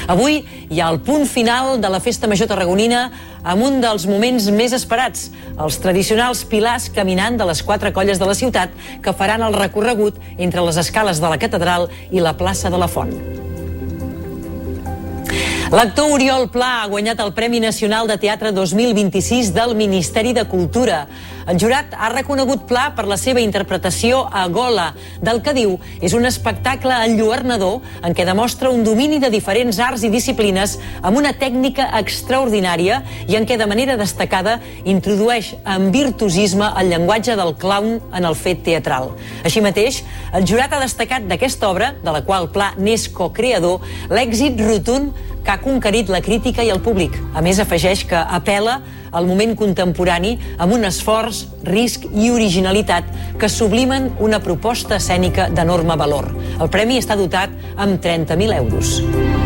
Avui hi ha el punt final de la Festa Major tarragonina amb un dels moments més esperats, els tradicionals pilars caminant de les 4 colles de la ciutat que faran el recorregut entre les escales de la catedral i la plaça de la Font. L'actor Oriol Pla ha guanyat el Premi Nacional de Teatre 2026 del Ministeri de Cultura. El jurat ha reconegut Pla per la seva interpretació a Gola, del que diu és un espectacle enlluernador en què demostra un domini de diferents arts i disciplines amb una tècnica extraordinària i en què de manera destacada introdueix amb virtuosisme el llenguatge del clown en el fet teatral. Així mateix, el jurat ha destacat d'aquesta obra, de la qual Pla n'és cocreador, l'èxit rotund que ha conquerit la crítica i el públic. A més, afegeix que apel·la al moment contemporani amb un esforç, risc i originalitat que sublimen una proposta escènica d'enorme valor. El premi està dotat amb 30.000 euros.